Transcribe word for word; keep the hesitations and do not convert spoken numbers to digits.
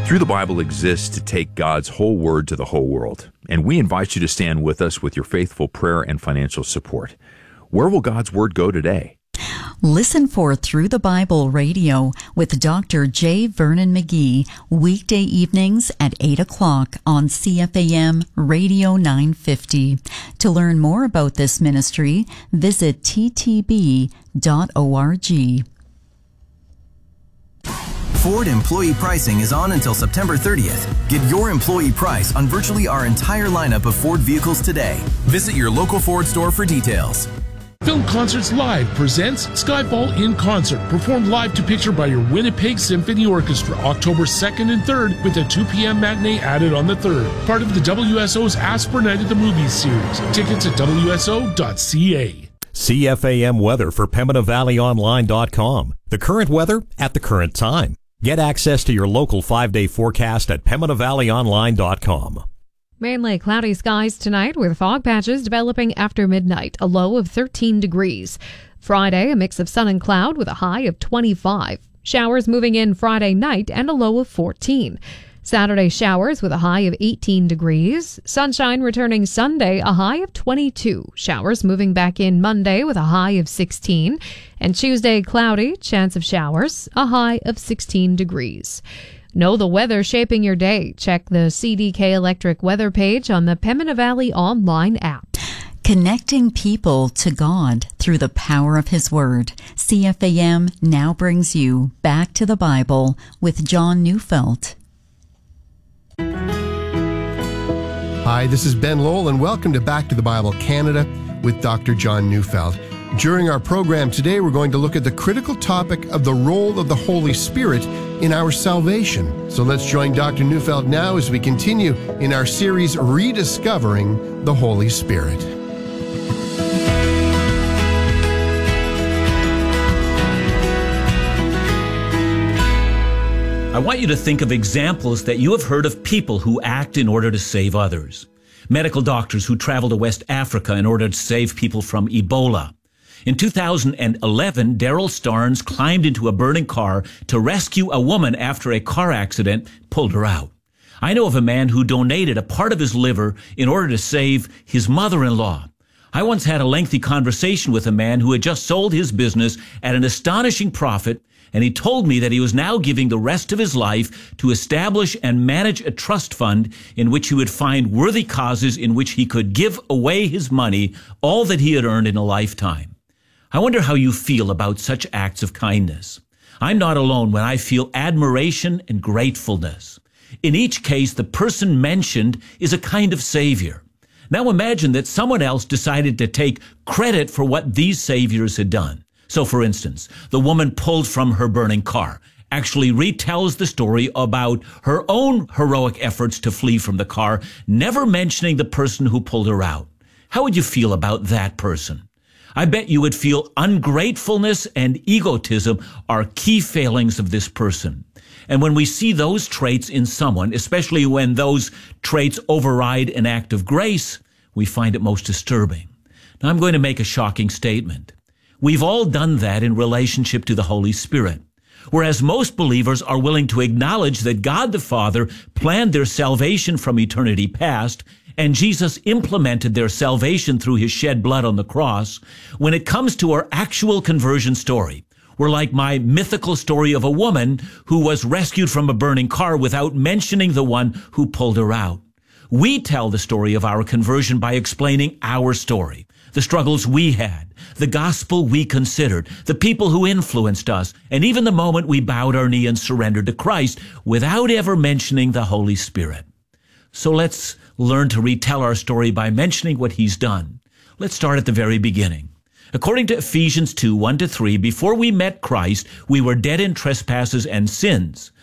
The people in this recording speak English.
Through the Bible exists to take God's whole word to the whole world, and we invite you to stand with us with your faithful prayer and financial support. Where will God's word go today? Listen for Through the Bible Radio with Doctor J. Vernon McGee, weekday evenings at eight o'clock on C F A M Radio nine fifty. To learn more about this ministry, visit t t b dot org. Ford employee pricing is on until September thirtieth. Get your employee price on virtually our entire lineup of Ford vehicles today. Visit your local Ford store for details. Film Concerts Live presents Skyfall in Concert, performed live to picture by your Winnipeg Symphony Orchestra, October second and third, with a two p.m. matinee added on the third. Part of the W S O's Asper Night at the Movies series. Tickets at w s o dot c a. C F A M weather for Pembina Valley Online dot com. The current weather at the current time. Get access to your local five-day forecast at Pembina Valley Online dot com. Mainly cloudy skies tonight with fog patches developing after midnight, a low of thirteen degrees. Friday, a mix of sun and cloud with a high of twenty-five. Showers moving in Friday night and a low of fourteen. Saturday, showers with a high of eighteen degrees. Sunshine returning Sunday, a high of twenty-two. Showers moving back in Monday with a high of sixteen. And Tuesday, cloudy, chance of showers, a high of sixteen degrees. Know the weather shaping your day. Check the C D K Electric weather page on the Pembina Valley Online app. Connecting people to God through the power of His Word. C F A M now brings you Back to the Bible with John Neufeld. Hi, this is Ben Lowell, and welcome to Back to the Bible Canada with Doctor John Neufeld. During our program today, we're going to look at the critical topic of the role of the Holy Spirit in our salvation. So let's join Doctor Neufeld now as we continue in our series, Rediscovering the Holy Spirit. I want you to think of examples that you have heard of people who act in order to save others. Medical doctors who travel to West Africa in order to save people from Ebola. In two thousand eleven, Daryl Starnes climbed into a burning car to rescue a woman after a car accident pulled her out. I know of a man who donated a part of his liver in order to save his mother-in-law. I once had a lengthy conversation with a man who had just sold his business at an astonishing profit, and he told me that he was now giving the rest of his life to establish and manage a trust fund in which he would find worthy causes in which he could give away his money, all that he had earned in a lifetime. I wonder how you feel about such acts of kindness. I'm not alone when I feel admiration and gratefulness. In each case, the person mentioned is a kind of savior. Now imagine that someone else decided to take credit for what these saviors had done. So, for instance, the woman pulled from her burning car actually retells the story about her own heroic efforts to flee from the car, never mentioning the person who pulled her out. How would you feel about that person? I bet you would feel ungratefulness and egotism are key failings of this person. And when we see those traits in someone, especially when those traits override an act of grace, we find it most disturbing. Now, I'm going to make a shocking statement. We've all done that in relationship to the Holy Spirit. Whereas most believers are willing to acknowledge that God the Father planned their salvation from eternity past, and Jesus implemented their salvation through his shed blood on the cross, when it comes to our actual conversion story, we're like my mythical story of a woman who was rescued from a burning car without mentioning the one who pulled her out. We tell the story of our conversion by explaining our story, the struggles we had, the gospel we considered, the people who influenced us, and even the moment we bowed our knee and surrendered to Christ without ever mentioning the Holy Spirit. So let's learn to retell our story by mentioning what he's done. Let's start at the very beginning. According to Ephesians two, one to three, before we met Christ, we were dead in trespasses and sins.